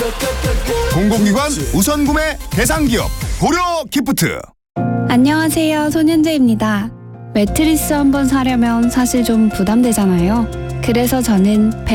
공공기관 우선구매 대상기업 고려기프트. 안녕하세요, 손현재입니다. 매트리스 한번 사려면 사실 좀 부담되잖아요. 그래서 저는